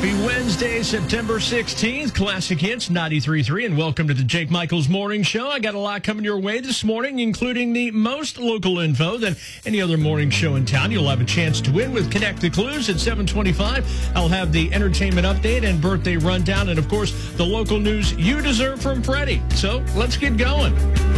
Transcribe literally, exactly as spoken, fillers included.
Happy Wednesday, September sixteenth. Classic Hits ninety-three point three, and welcome to the Jake Michaels Morning Show. I got a lot coming your way this morning, including the most local info than any other morning show in town. You'll have a chance to win with Connect the Clues at seven twenty-five. I'll have the entertainment update and birthday rundown, and, of course, the local news you deserve from Freddie. So let's get going.